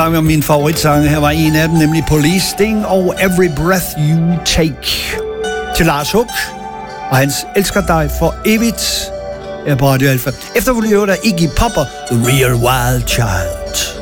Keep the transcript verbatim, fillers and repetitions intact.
mange af mine favoritsange. Her var en af dem, nemlig Police, Sting og Every Breath You Take. Til Lars Huck og hans Elsker dig for evigt er på Radio Alfa. Efterfølgende er der Iggy Pop og The Real Wild Child.